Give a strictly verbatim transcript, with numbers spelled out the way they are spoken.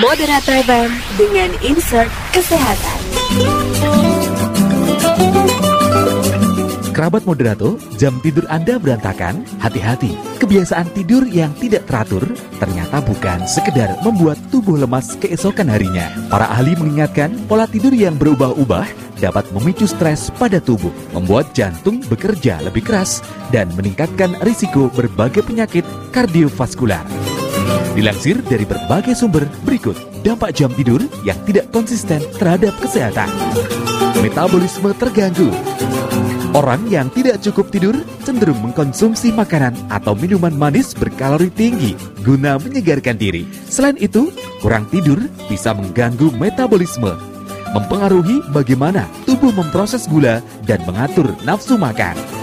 Moderator F M dengan insert kesehatan. Kerabat Moderato, jam tidur Anda berantakan? Hati-hati, kebiasaan tidur yang tidak teratur ternyata bukan sekedar membuat tubuh lemas keesokan harinya. Para ahli mengingatkan, pola tidur yang berubah-ubah dapat memicu stres pada tubuh, membuat jantung bekerja lebih keras, dan meningkatkan risiko berbagai penyakit kardiovaskular. Dilansir dari berbagai sumber, berikut dampak jam tidur yang tidak konsisten terhadap kesehatan. Metabolisme terganggu. Orang yang tidak cukup tidur cenderung mengkonsumsi makanan atau minuman manis berkalori tinggi guna menyegarkan diri. Selain itu, kurang tidur bisa mengganggu metabolisme, mempengaruhi bagaimana tubuh memproses gula dan mengatur nafsu makan.